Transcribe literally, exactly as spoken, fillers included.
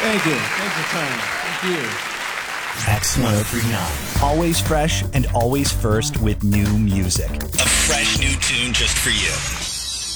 Thank you. Thanks for time. Thank you. X ten thirty-nine. Always fresh and always first with new music. A fresh new tune just for you.